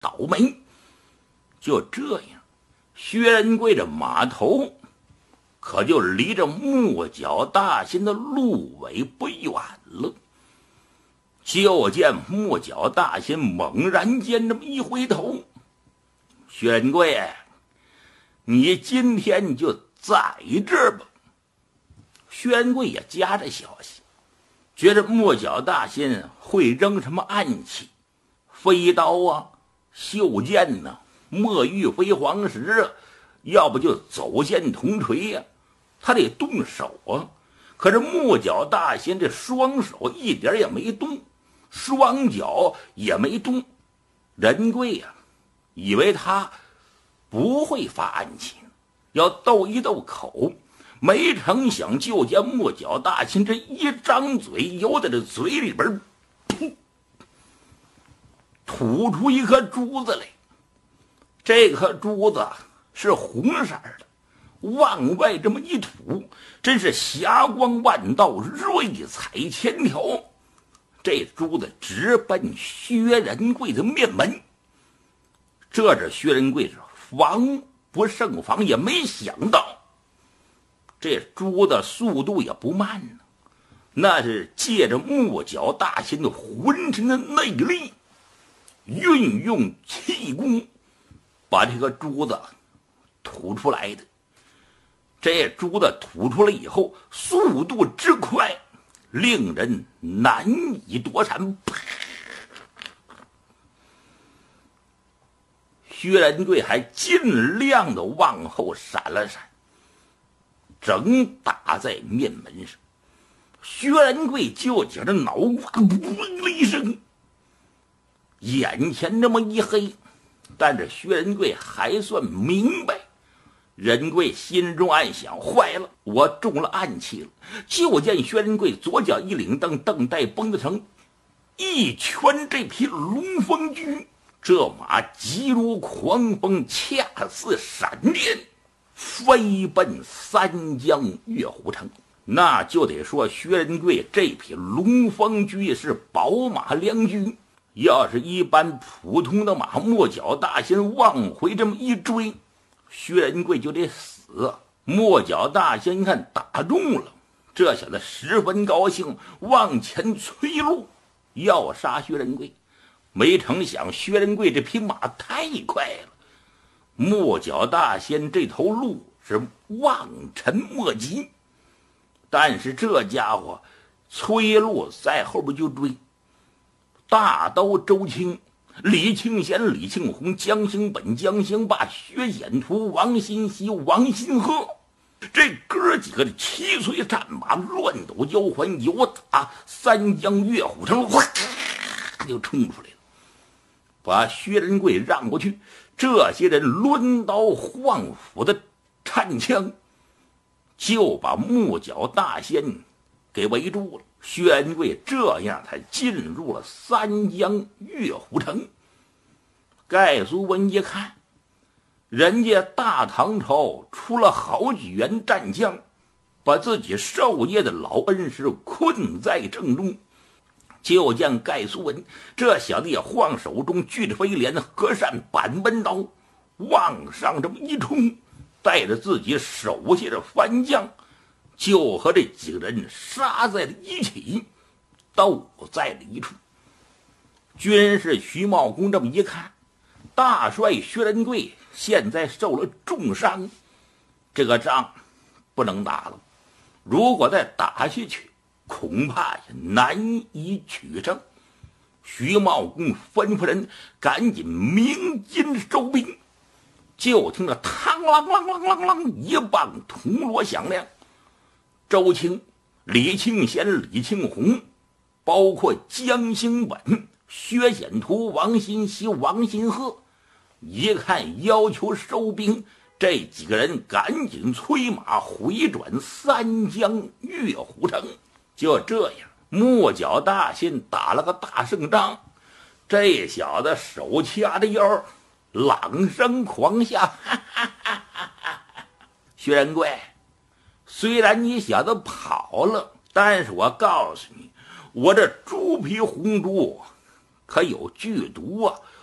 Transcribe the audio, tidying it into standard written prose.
倒霉。就这样，薛仁贵这马头可就离着木脚大仙的路尾不远了。就见木脚大仙猛然间这么一回头，薛仁贵，你今天就在这儿吧。薛仁贵也夹着小心，觉着木脚大仙会扔什么暗器，飞刀啊、袖剑呐、墨玉飞黄石啊，要不就走线铜锤呀，他得动手啊。可是木脚大仙这双手一点也没动，双脚也没动。仁贵呀，以为他不会发暗器，要斗一斗口，没成想就见木脚大仙这一张嘴，由在这嘴里边吐出一颗珠子来。这颗珠子是红色的，往外这么一吐，真是霞光万道，瑞彩千条。这珠子直奔薛仁贵的面门。这是薛仁贵是防不胜防，也没想到这珠的速度也不慢呢，那是借着木脚大仙的浑身的内力，运用气功把这个珠子吐出来的。这珠子吐出来以后，速度之快，令人难以躲闪。薛仁贵还尽量的往后闪了闪，正打在面门上。薛仁贵就觉着脑瓜嗡了一声，眼前这么一黑，但是薛仁贵还算明白。仁贵心中暗想，坏了，我中了暗器了。就见薛仁贵左脚一领蹬，蹬带绷子成，一拳这匹龙凤驹，这马急如狂风，恰似闪电，飞奔三江月虎城。那就得说薛仁贵这匹龙凤驹是宝马良驹，要是一般普通的马，木脚大仙往回这么一追，薛仁贵就得死。木脚大仙一看打中了，这小子十分高兴，往前催路要杀薛仁贵。没成想薛仁贵这匹马太快了，木脚大仙这头鹿是望尘莫及，但是这家伙催路在后边就追。大刀周青、李庆贤、李庆红、江兴本、江兴霸、薛显图、王新熙、王新鹤，这哥几个的七催战马乱斗交环，由打三江月虎城哗就冲出来了，把薛仁贵让过去。这些人抡刀晃斧的颤枪，就把木脚大仙给围住了。薛仁贵这样才进入了三江月虎城。盖苏文一看，人家大唐朝出了好几员战将，把自己授业的老恩师困在正中。就见盖苏文这小子也晃手中巨着飞镰、和善板纹刀，往上这么一冲，带着自己手下的番将，就和这几个人杀在了一起，斗在了一处。军师徐茂公这么一看，大帅薛仁贵现在受了重伤，这个仗不能打了，如果再打下去，恐怕也难以取胜。徐茂公吩咐人赶紧鸣金收兵。就听着嘡啷啷啷啷啷一棒铜锣响亮，周青、李庆贤、李庆红，包括江兴本、薛显图、王新熙、王新鹤，一看要求收兵，这几个人赶紧催马回转三江月虎城。就这样，木脚大仙打了个大胜仗。这小子手掐着腰，朗声狂笑，哈哈哈哈哈！薛仁贵，虽然你小子跑了，但是我告诉你，我这猪皮红珠可有剧毒啊！